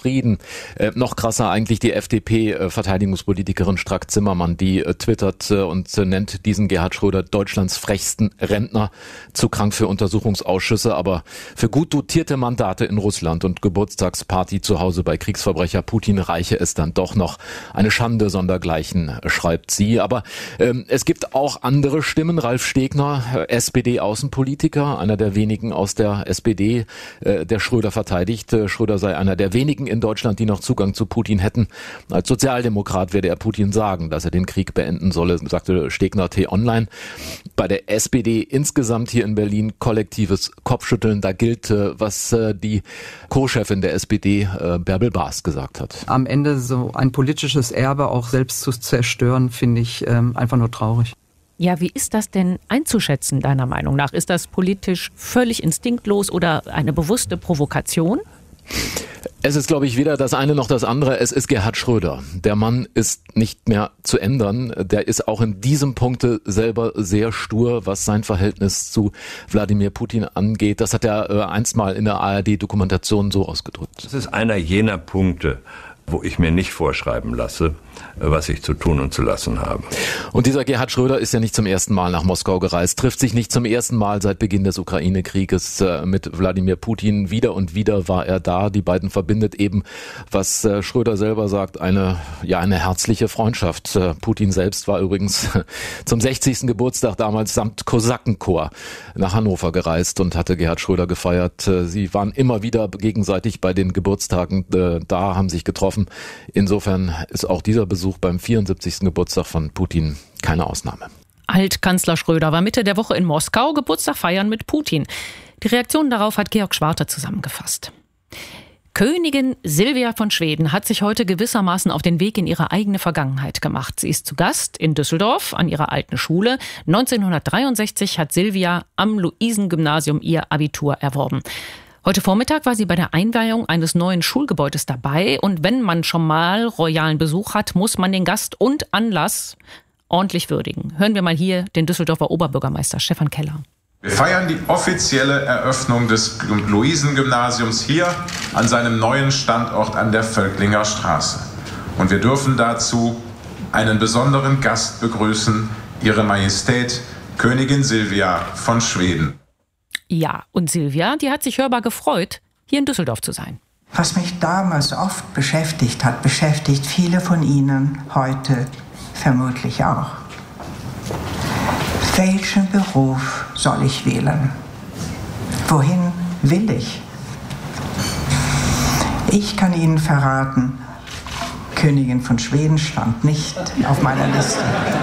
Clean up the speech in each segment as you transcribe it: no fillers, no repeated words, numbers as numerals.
zufrieden. Noch krasser eigentlich die FDP-Verteidigungspolitikerin Strack-Zimmermann, die twittert und nennt diesen Gerhard Schröder Deutschlands frechsten Rentner, zu krank für Untersuchungsausschüsse, aber für gut dotierte Mandate in Russland und Geburtstagsparty zu Hause bei Kriegsverbrecher Putin reiche es dann doch noch. Eine Schande sondergleichen, schreibt sie. Aber es gibt auch andere Stimmen. Ralf Stegner, SPD-Außenpolitiker, einer der wenigen aus der SPD, der Schröder verteidigt. Schröder sei einer der wenigen in Deutschland, die noch Zugang zu Putin hätten. Als Sozialdemokrat werde er Putin sagen, dass er den Krieg beenden solle, sagte Stegner T-Online. Bei der SPD insgesamt hier in Berlin kollektives Kopfschütteln. Da gilt, was die Co-Chefin der SPD, Bärbel Baas, gesagt hat. Am Ende so ein politisches Erbe auch selbst zu zerstören, finde ich einfach nur traurig. Ja, wie ist das denn einzuschätzen, deiner Meinung nach? Ist das politisch völlig instinktlos oder eine bewusste Provokation? Es ist, glaube ich, weder das eine noch das andere. Es ist Gerhard Schröder. Der Mann ist nicht mehr zu ändern. Der ist auch in diesem Punkte selber sehr stur, was sein Verhältnis zu Wladimir Putin angeht. Das hat er einst mal in der ARD-Dokumentation so ausgedrückt. Das ist einer jener Punkte, wo ich mir nicht vorschreiben lasse, was ich zu tun und zu lassen habe. Und dieser Gerhard Schröder ist ja nicht zum ersten Mal nach Moskau gereist, trifft sich nicht zum ersten Mal seit Beginn des Ukraine-Krieges mit Wladimir Putin. Wieder und wieder war er da. Die beiden verbindet eben, was Schröder selber sagt, eine herzliche Freundschaft. Putin selbst war übrigens zum 60. Geburtstag damals samt Kosakenchor nach Hannover gereist und hatte Gerhard Schröder gefeiert. Sie waren immer wieder gegenseitig bei den Geburtstagen da, haben sich getroffen. Insofern ist auch dieser Besuch beim 74. Geburtstag von Putin keine Ausnahme. Altkanzler Schröder war Mitte der Woche in Moskau, Geburtstag feiern mit Putin. Die Reaktion darauf hat Georg Schwarte zusammengefasst. Königin Silvia von Schweden hat sich heute gewissermaßen auf den Weg in ihre eigene Vergangenheit gemacht. Sie ist zu Gast in Düsseldorf an ihrer alten Schule. 1963 hat Silvia am Luisengymnasium ihr Abitur erworben. Heute Vormittag war sie bei der Einweihung eines neuen Schulgebäudes dabei. Und wenn man schon mal royalen Besuch hat, muss man den Gast und Anlass ordentlich würdigen. Hören wir mal hier den Düsseldorfer Oberbürgermeister Stefan Keller. Wir feiern die offizielle Eröffnung des Luisengymnasiums hier an seinem neuen Standort an der Völklinger Straße. Und wir dürfen dazu einen besonderen Gast begrüßen, Ihre Majestät Königin Silvia von Schweden. Ja, und Silvia, die hat sich hörbar gefreut, hier in Düsseldorf zu sein. Was mich damals oft beschäftigt hat, beschäftigt viele von Ihnen heute vermutlich auch. Welchen Beruf soll ich wählen? Wohin will ich? Ich kann Ihnen verraten, Königin von Schweden stand nicht auf meiner Liste.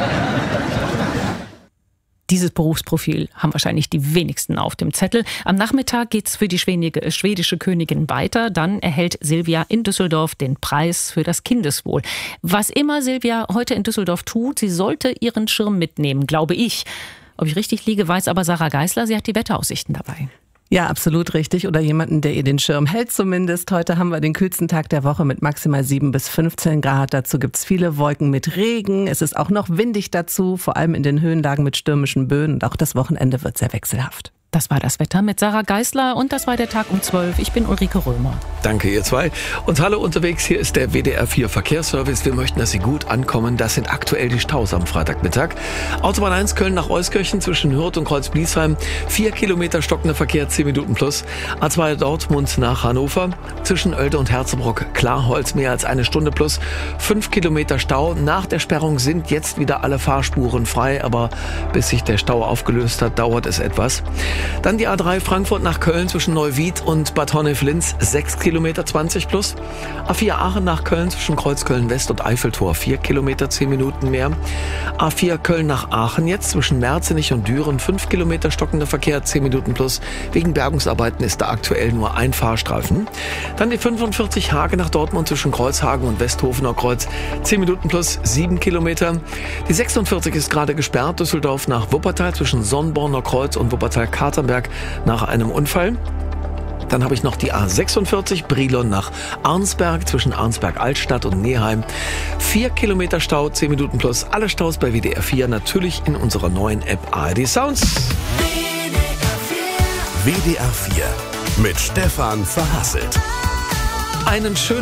Dieses Berufsprofil haben wahrscheinlich die wenigsten auf dem Zettel. Am Nachmittag geht's für die schwedische Königin weiter. Dann erhält Silvia in Düsseldorf den Preis für das Kindeswohl. Was immer Silvia heute in Düsseldorf tut, sie sollte ihren Schirm mitnehmen, glaube ich. Ob ich richtig liege, weiß aber Sarah Geisler. Sie hat die Wetteraussichten dabei. Ja, absolut richtig. Oder jemanden, der ihr den Schirm hält zumindest. Heute haben wir den kühlsten Tag der Woche mit maximal 7 bis 15 Grad. Dazu gibt's viele Wolken mit Regen. Es ist auch noch windig dazu, vor allem in den Höhenlagen mit stürmischen Böen. Und auch das Wochenende wird sehr wechselhaft. Das war das Wetter mit Sarah Geisler und das war der Tag um 12. Ich bin Ulrike Römer. Danke, ihr zwei. Und hallo unterwegs, hier ist der WDR 4 Verkehrsservice. Wir möchten, dass Sie gut ankommen. Das sind aktuell die Staus am Freitagmittag. Autobahn 1 Köln nach Euskirchen zwischen Hürth und Kreuz-Bliesheim. 4 Kilometer stockender Verkehr, 10 Minuten plus. A2 Dortmund nach Hannover. Zwischen Oelde und Herzebrock Klarholz mehr als eine Stunde plus. 5 Kilometer Stau. Nach der Sperrung sind jetzt wieder alle Fahrspuren frei. Aber bis sich der Stau aufgelöst hat, dauert es etwas. Dann die A3 Frankfurt nach Köln zwischen Neuwied und Bad Honnef-Linz, 6 Kilometer 20 plus. A4 Aachen nach Köln zwischen Kreuzköln West und Eiffeltor, 4 Kilometer 10 Minuten mehr. A4 Köln nach Aachen jetzt zwischen Merzenich und Düren, 5 Kilometer stockender Verkehr, 10 Minuten plus. Wegen Bergungsarbeiten ist da aktuell nur ein Fahrstreifen. Dann die 45 Hage nach Dortmund zwischen Kreuzhagen und Westhofener Kreuz, 10 Minuten plus, 7 Kilometer. Die 46 ist gerade gesperrt, Düsseldorf nach Wuppertal zwischen Sonnborner Kreuz und Wuppertal-Katernberg nach einem Unfall. Dann habe ich noch die A46 Brilon nach Arnsberg zwischen Arnsberg-Altstadt und Neheim. 4 Kilometer Stau, 10 Minuten plus. Alle Staus bei WDR 4 natürlich in unserer neuen App ARD Sounds. WDR 4 mit Stefan Verhasselt. Einen schönen